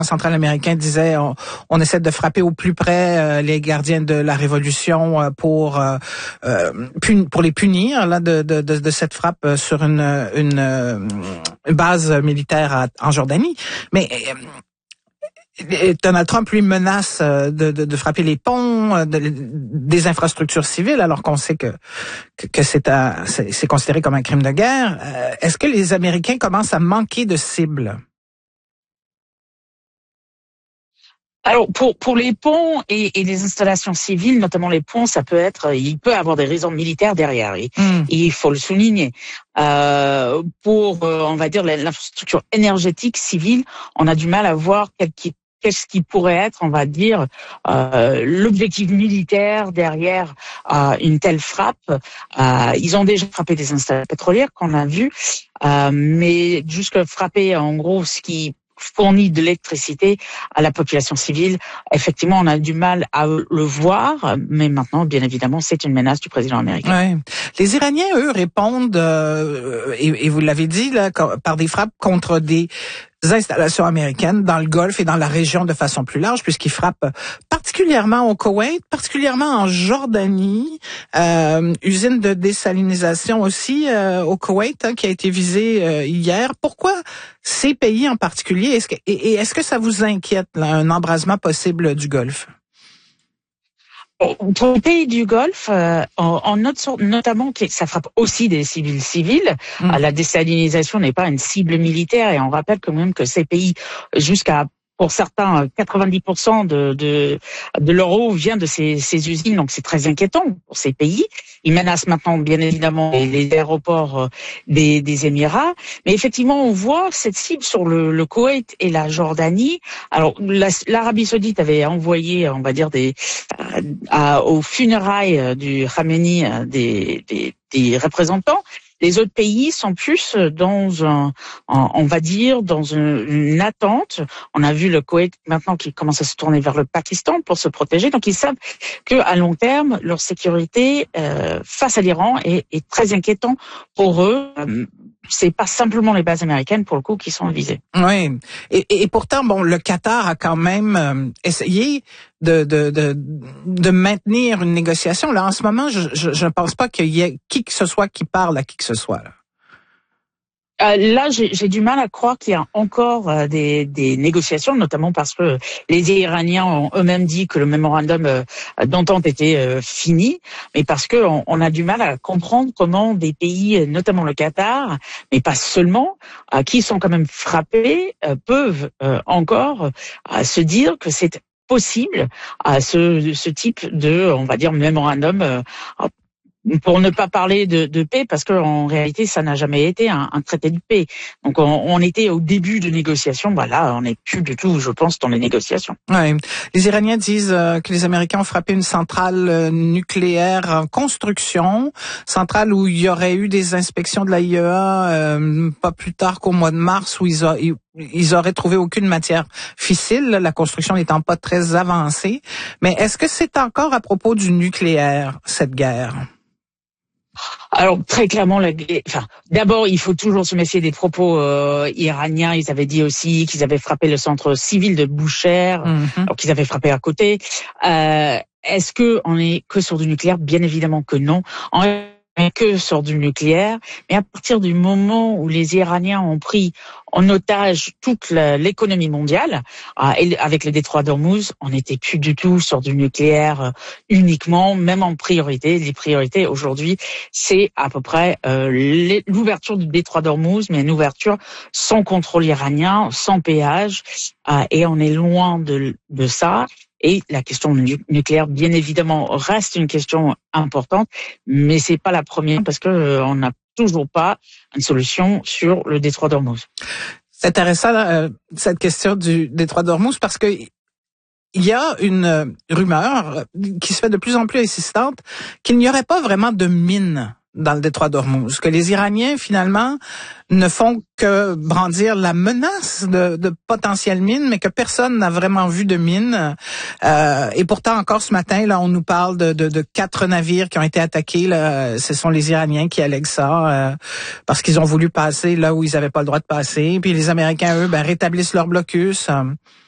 central américain disait on essaie de frapper au plus près les gardiens de la révolution pour les punir là de cette frappe sur une base militaire en Jordanie. Mais Donald Trump lui menace de frapper les ponts, des infrastructures civiles, alors qu'on sait que c'est considéré comme un crime de guerre. Est-ce que les Américains commencent à manquer de cibles? Alors pour les ponts et les installations civiles, notamment les ponts, il peut avoir des raisons militaires derrière. Et il faut le souligner. On va dire l'infrastructure énergétique civile, on a du mal à voir qu'est-ce qui pourrait être, on va dire, l'objectif militaire derrière une telle frappe. Ils ont déjà frappé des installations pétrolières qu'on a vu, mais jusque frapper en gros ce qui fournit de l'électricité à la population civile. Effectivement, on a du mal à le voir, mais maintenant, bien évidemment, c'est une menace du président américain. Ouais. Les Iraniens, eux, répondent, et vous l'avez dit, là, par des frappes contre des installations américaines dans le Golfe et dans la région de façon plus large, puisqu'ils frappent particulièrement au Koweït, particulièrement en Jordanie, usine de désalinisation aussi au Koweït qui a été visée hier. Pourquoi ces pays en particulier? Est-ce que ça vous inquiète, là, un embrasement possible du Golfe? Pour les pays du Golfe, on note notamment que ça frappe aussi des civils. La désalinisation n'est pas une cible militaire et on rappelle quand même que ces pays, pour certains, 90% de leur eau vient de ces usines, donc c'est très inquiétant pour ces pays. Ils menacent maintenant, bien évidemment, les aéroports des Émirats. Mais effectivement, on voit cette cible sur le Koweït et la Jordanie. Alors, l'Arabie Saoudite avait envoyé, on va dire, aux funérailles du Khamenei des représentants. Les autres pays sont plus dans une attente. On a vu le Koweït maintenant qui commence à se tourner vers le Pakistan pour se protéger. Donc ils savent que à long terme, leur sécurité face à l'Iran est très inquiétant pour eux. C'est pas simplement les bases américaines pour le coup qui sont visées. Oui, et pourtant bon, le Qatar a quand même essayé de maintenir une négociation. Là, en ce moment, je ne pense pas qu'il y ait qui que ce soit qui parle à qui que ce soit. Là, j'ai du mal à croire qu'il y a encore des négociations, notamment parce que les Iraniens ont eux-mêmes dit que le mémorandum d'entente était fini, mais parce que on a du mal à comprendre comment des pays, notamment le Qatar, mais pas seulement, qui sont quand même frappés, peuvent encore se dire que c'est possible à ce type de, on va dire, mémorandum. Pour ne pas parler de paix, parce que en réalité, ça n'a jamais été un traité de paix. Donc, on était au début de négociations. Là, on n'est plus du tout, je pense, dans les négociations. Ouais. Les Iraniens disent que les Américains ont frappé une centrale nucléaire en construction, centrale où il y aurait eu des inspections de l'AIEA pas plus tard qu'au mois de mars, où ils auraient trouvé aucune matière fissile, la construction n'étant pas très avancée. Mais est-ce que c'est encore à propos du nucléaire, cette guerre? Alors très clairement, d'abord il faut toujours se méfier des propos iraniens. Ils avaient dit aussi qu'ils avaient frappé le centre civil de Boucher, alors qu'ils avaient frappé à côté. Est-ce que on est que sur du nucléaire? Bien évidemment que non. On est que sur du nucléaire, mais à partir du moment où les Iraniens ont pris en otage toute l'économie mondiale, et avec le détroit d'Ormuz, on n'était plus du tout sur du nucléaire uniquement, même en priorité. Les priorités aujourd'hui, c'est à peu près l'ouverture du détroit d'Ormuz, mais une ouverture sans contrôle iranien, sans péage, et on est loin de ça. Et la question nucléaire, bien évidemment, reste une question importante, mais c'est pas la première parce que on n'a toujours pas une solution sur le détroit d'Ormuz. C'est intéressant cette question du détroit d'Ormuz parce que il y a une rumeur qui se fait de plus en plus insistante qu'il n'y aurait pas vraiment de mines dans le détroit d'Ormuz, que les Iraniens finalement ne font que brandir la menace de potentielles mines, mais que personne n'a vraiment vu de mines. Et pourtant, encore ce matin, là, on nous parle de 4 navires qui ont été attaqués. Là. Ce sont les Iraniens qui allèguent ça parce qu'ils ont voulu passer là où ils n'avaient pas le droit de passer. Puis les Américains, eux, rétablissent leur blocus.